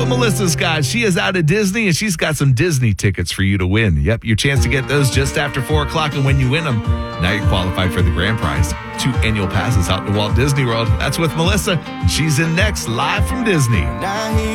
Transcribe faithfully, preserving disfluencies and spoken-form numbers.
what Melissa's got. She is out of Disney, and she's got some Disney tickets for you to win. Yep, your chance to get those just after four o'clock, and when you win them, now you're qualified for the grand prize. Two annual passes out to Walt Disney World. That's with Melissa. She's in next, live from Disney.